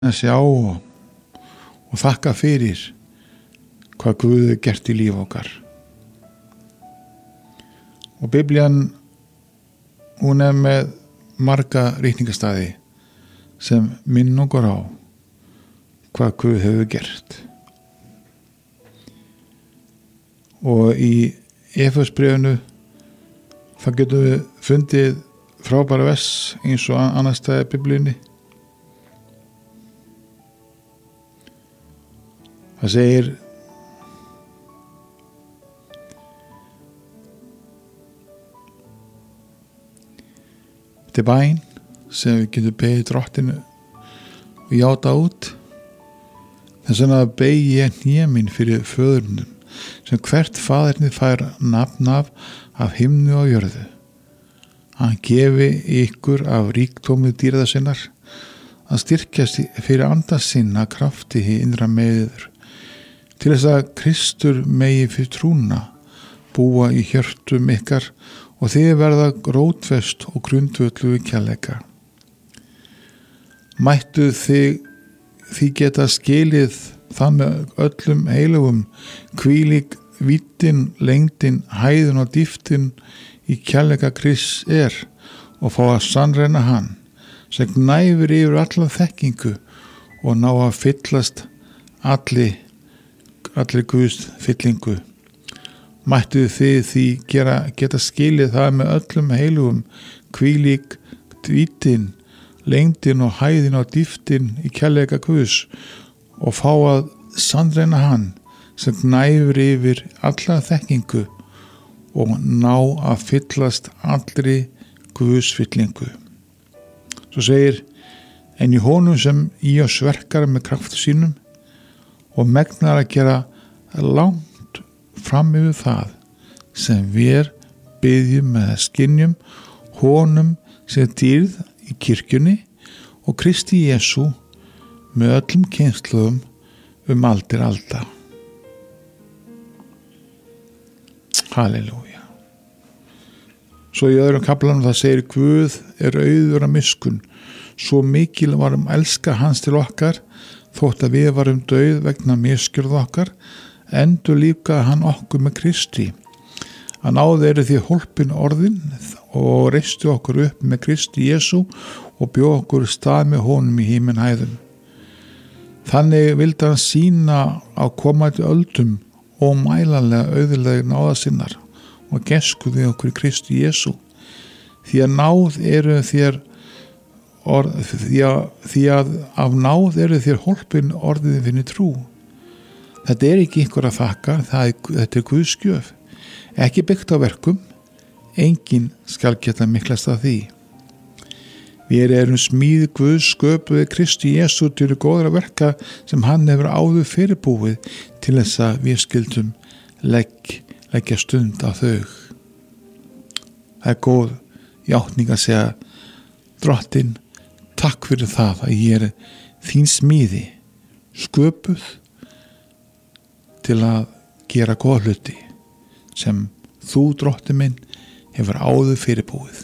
að sjá og þakka fyrir hvað Guð hefur gert í líf okkar. Og Biblían, hún með marga ritningastaði sem minn okkur á hvað Guð hefur gert. Og í Efesbréfinu það getum við fundið frábæra vers eins og annars staðar í Biblíunni. Það segir þetta bæn sem við getum beðið drottinu og játa út. Þess vegna begi ég hné mín fyrir föðurnum sem hvert faðernið fær nafn af himnu og jörðu. Hann gefi ykkur af ríkdómi dýrða sinnar að styrkjast fyrir anda sinna krafti í innra meður til þess að Kristur megi fyrir trúna búa í hjörtum ykkar og þið verða rótfest og grundvöldu í kærleika. Mættu þið geta skilið það með öllum heilugum hvílík víddin, lengdin, hæðin og dýptin í kærleika Krists og fá að sannreyna hann sem gnæfir yfir alla þekkingu og ná að fyllast allir Guðs fyllingu. Mættu þið geta skilið það með öllum heilugum hvílík víddin, lengdin og hæðin og dýptin í kærleika Guðs og fá að sannreyna hann sem gnæfir yfir alla þekkingu og ná að fyllast allri Guðs fyllingu. Svo segir, en í honum sem í oss verkar með krafti sínum og megnar að gera langt fram yfir það sem við biðjum með skynjum honum sem dýrð í kirkjunni og Kristi Jesú með öllum kynslóðum aldir alda. Halleluja. Svo í öðrum kaflanum það segir Guð auður af miskunn, svo mikil varum elska hans til okkar, þótt að við varum dauð vegna misgjörð okkar, endur lífgaði hann okkur með Kristi. Að náðu eru því hólpin orðin og reistu okkur upp með Kristi Jesú og bjó okkur stað með honum í himinhæðum. Þannig vildi hann sýna á komandi öldum ómælanlega auðurlega náða sinnar og geskuði okkur í Kristi Jesú. Því að af náð eru þér hólpin orðið finni trú. Þetta ekki einhver að þakka, þetta Guðs gjöf. Ekki byggt á verkum, enginn skal geta miklast af því. Við erum smíð Guðs sköpuð Kristi Jesú til góðra verka sem hann hefur áður fyrirbúið til þess að við skildum leggja stund á þau. Það góð játning að segja, Drottinn, takk fyrir það að ég þín smíði, sköpuð til að gera góða hluti sem þú, Drottinn minn, hefur áður fyrirbúið.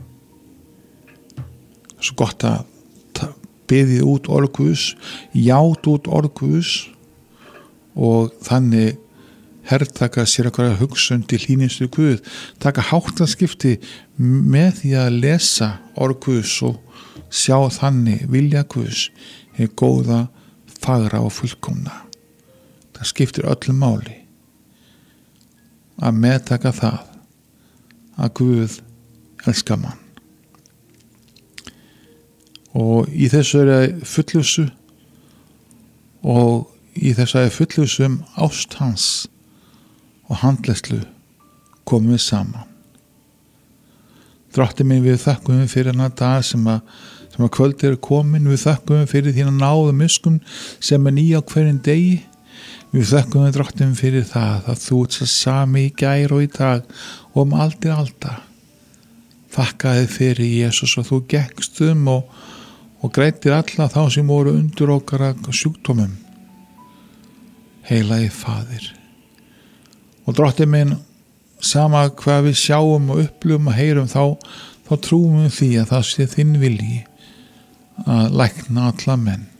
Svo gott að biðja út orð Guðs, ját út orð Guðs og þannig herrtaka sér okkar hugsun til hlýnistu Guð, taka háttaskipti með því að lesa orð Guðs og sjá þannig vilja Guðs góða, fagra og fullkomna. Það skiptir öllu máli að meðtaka það að Guð elskar mann. Og í þessu fullvissu og í þessari fullvissu ást hans og handleyslu komum við saman. Drottinn minn, við þakkum við fyrir þennan dag sem að kvöld komin, við þakkum við fyrir þína náð og miskunn sem ný á hverjum degi. Við þakkum við Drottinn fyrir það að þú ert sami í gær og í dag og aldir alda. Þakka þið fyrir Jesús og þú gekkst og greitir alla þá sem voru undir okkar sjúkdómum. Heilagi Faðir. Og Drottinn minn, sama hvað við sjáum og upplifum og heyrum þá trúum við því að það sé þinn vilji að lækna alla menn.